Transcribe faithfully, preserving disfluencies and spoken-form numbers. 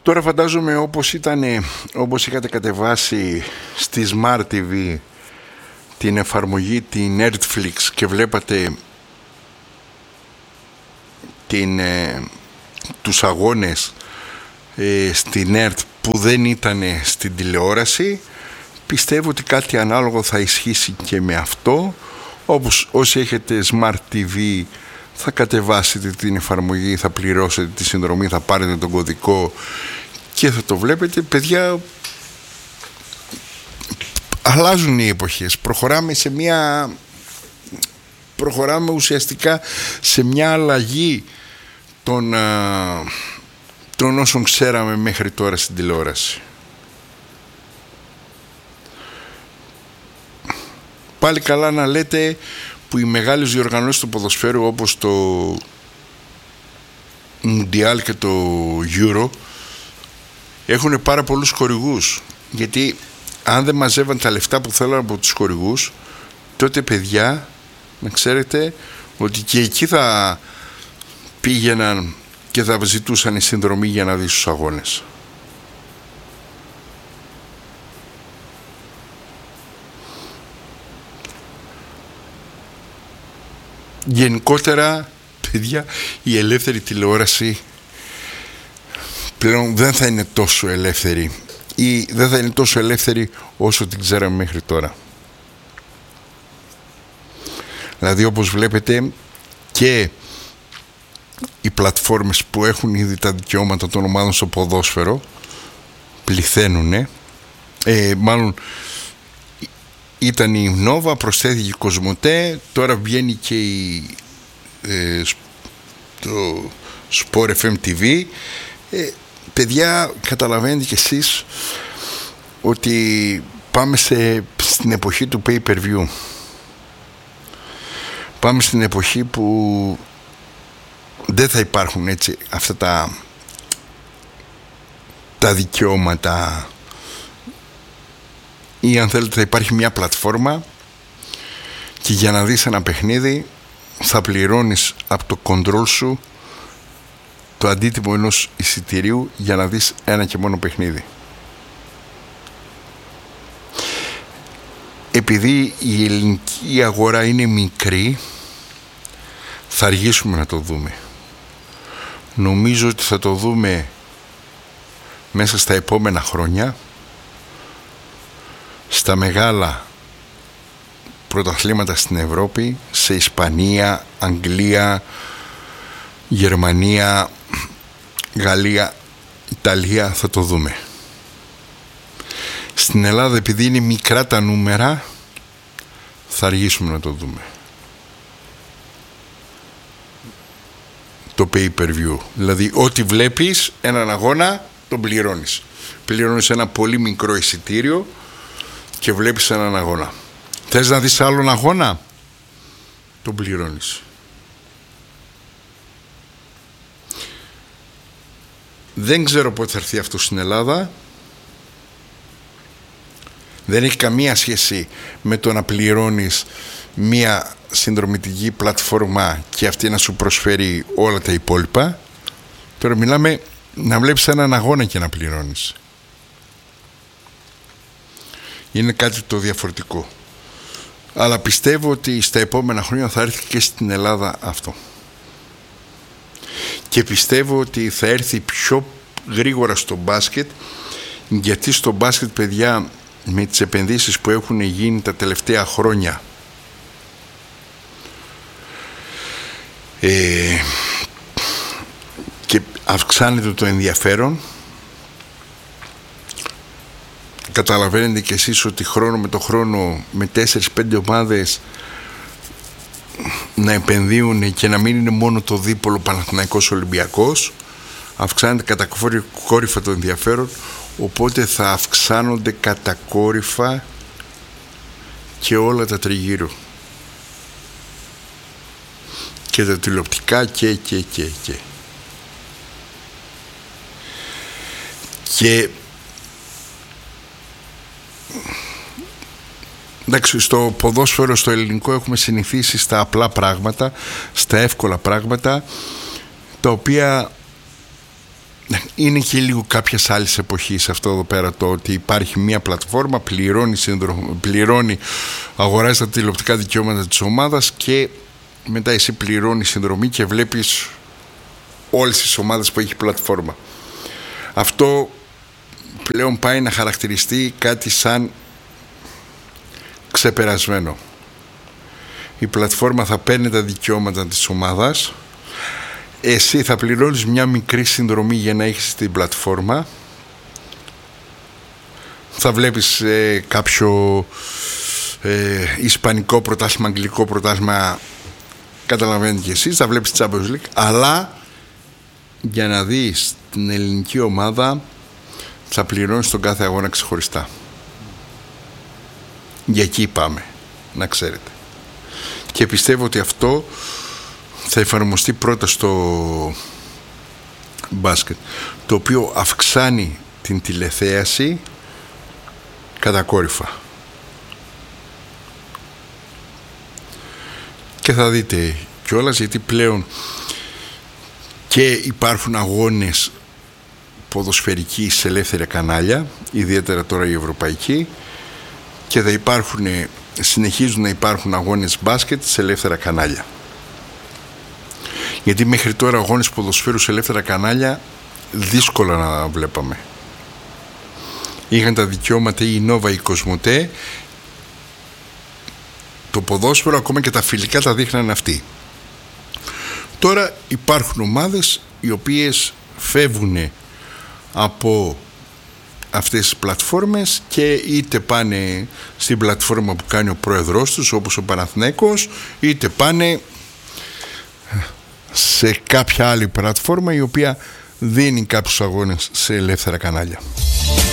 Τώρα φαντάζομαι όπως ήταν, όπως είχατε κατεβάσει στη Smart τι βι την εφαρμογή την Netflix και βλέπατε την, ε, τους αγώνες ε, στην ΕΡΤ που δεν ήταν στην τηλεόραση, πιστεύω ότι κάτι ανάλογο θα ισχύσει και με αυτό. Όπως όσοι έχετε Smart τι βι θα κατεβάσετε την εφαρμογή, θα πληρώσετε τη συνδρομή, θα πάρετε τον κωδικό και θα το βλέπετε. Παιδιά, αλλάζουν οι εποχές, προχωράμε σε μια προχωράμε ουσιαστικά σε μια αλλαγή των, των όσων ξέραμε μέχρι τώρα στην τηλεόραση. Πάλι καλά να λέτε που οι μεγάλες διοργανώσεις του ποδοσφαίρου όπως το Μουντιάλ και το Euro έχουν πάρα πολλούς χορηγούς, γιατί αν δεν μαζεύαν τα λεφτά που θέλαν από τους χορηγούς, τότε παιδιά, να ξέρετε ότι και εκεί θα πήγαιναν και θα ζητούσαν η συνδρομή για να δει τους αγώνες. Γενικότερα, παιδιά, η ελεύθερη τηλεόραση πλέον δεν θα είναι τόσο ελεύθερη ή δεν θα είναι τόσο ελεύθερη όσο την ξέραμε μέχρι τώρα. Δηλαδή, όπως βλέπετε, και οι πλατφόρμες που έχουν ήδη τα δικαιώματα των ομάδων στο ποδόσφαιρο πληθαίνουνε. Ε, μάλλον ήταν η Νόβα, προσθέθηκε η Κοσμοτέ, τώρα βγαίνει και η ε, το Sport εφ εμ τι βι. ε, παιδιά, καταλαβαίνετε κι εσείς ότι πάμε σε, στην εποχή του pay per view. Πάμε στην εποχή που δεν θα υπάρχουν έτσι αυτά τα τα δικαιώματα, ή αν θέλετε θα υπάρχει μια πλατφόρμα και για να δεις ένα παιχνίδι θα πληρώνεις από το control σου το αντίτιμο ενός εισιτηρίου για να δεις ένα και μόνο παιχνίδι. Επειδή η ελληνική αγορά είναι μικρή, θα αργήσουμε να το δούμε. Νομίζω ότι θα το δούμε μέσα στα επόμενα χρόνια στα μεγάλα πρωταθλήματα στην Ευρώπη, σε Ισπανία, Αγγλία, Γερμανία, Γαλλία, Ιταλία, θα το δούμε. Στην Ελλάδα, επειδή είναι μικρά τα νούμερα, θα αργήσουμε να το δούμε. Το pay per view, δηλαδή ό,τι βλέπεις έναν αγώνα τον πληρώνεις. Πληρώνεις ένα πολύ μικρό εισιτήριο και βλέπεις έναν αγώνα. Θες να δεις άλλον αγώνα, τον πληρώνεις. Δεν ξέρω πότε θα έρθει αυτό στην Ελλάδα. Δεν έχει καμία σχέση με το να πληρώνεις μία συνδρομητική πλατφόρμα και αυτή να σου προσφέρει όλα τα υπόλοιπα. Τώρα μιλάμε να βλέπεις έναν αγώνα και να πληρώνεις. Είναι κάτι το διαφορετικό. Αλλά πιστεύω ότι στα επόμενα χρόνια θα έρθει και στην Ελλάδα αυτό. Και πιστεύω ότι θα έρθει πιο γρήγορα στο μπάσκετ, γιατί στο μπάσκετ, παιδιά, με τις επενδύσεις που έχουν γίνει τα τελευταία χρόνια, ε, και αυξάνεται το ενδιαφέρον, καταλαβαίνετε και εσείς ότι χρόνο με το χρόνο με τέσσερις πέντε ομάδες να επενδύουν και να μην είναι μόνο το δίπολο Παναθηναϊκός Ολυμπιακός, αυξάνεται κατακόρυφα το ενδιαφέρον, οπότε θα αυξάνονται κατακόρυφα και όλα τα τριγύρω και τα τηλεοπτικά και και και και και εντάξει, στο ποδόσφαιρο στο ελληνικό έχουμε συνηθίσει στα απλά πράγματα, στα εύκολα πράγματα, τα οποία είναι και λίγο κάποιες άλλες εποχής αυτό εδώ πέρα, το ότι υπάρχει μια πλατφόρμα, πληρώνει, συνδρο... πληρώνει αγοράζει τα τηλεοπτικά δικαιώματα της ομάδας και μετά εσύ πληρώνει συνδρομή και βλέπεις όλες τις ομάδες που έχει πλατφόρμα. Αυτό πλέον πάει να χαρακτηριστεί κάτι σαν ξεπερασμένο. Η πλατφόρμα θα παίρνει τα δικαιώματα της ομάδας, εσύ θα πληρώνεις μια μικρή συνδρομή για να έχεις την πλατφόρμα, θα βλέπεις ε, κάποιο ε, ισπανικό πρωτάθλημα, αγγλικό πρωτάθλημα, καταλαβαίνετε και εσείς, θα βλέπεις Champions League, αλλά για να δεις την ελληνική ομάδα θα πληρώνεις τον κάθε αγώνα ξεχωριστά. Για εκεί πάμε, να ξέρετε. Και πιστεύω ότι αυτό θα εφαρμοστεί πρώτα στο μπάσκετ, το οποίο αυξάνει την τηλεθέαση κατακόρυφα. Και θα δείτε κιόλας, γιατί πλέον και υπάρχουν αγώνες ποδοσφαιρικοί σε ελεύθερα κανάλια, ιδιαίτερα τώρα οι ευρωπαϊκοί, και θα υπάρχουν, συνεχίζουν να υπάρχουν αγώνες μπάσκετ σε ελεύθερα κανάλια. Γιατί μέχρι τώρα αγώνες ποδοσφαίρου σε ελεύθερα κανάλια δύσκολα να βλέπαμε. Είχαν τα δικαιώματα η Νόβα, η Κοσμοτέ, το ποδόσφαιρο, ακόμα και τα φιλικά τα δείχναν αυτοί. Τώρα υπάρχουν ομάδες οι οποίες φεύγουν από αυτές τις πλατφόρμες και είτε πάνε στην πλατφόρμα που κάνει ο πρόεδρός τους, όπως ο Παναθηναίκος, είτε πάνε σε κάποια άλλη πλατφόρμα η οποία δίνει κάποιους αγώνες σε ελεύθερα κανάλια.